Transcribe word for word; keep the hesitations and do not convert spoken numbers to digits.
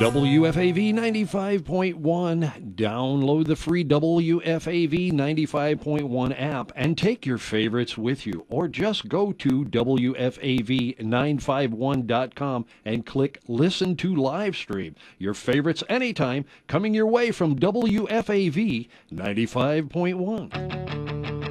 W F A V ninety-five point one. Download the free W F A V ninety-five point one app and take your favorites with you. Or just go to W F A V nine five one dot com and click Listen to Livestream. Your favorites anytime coming your way from W F A V ninety-five point one.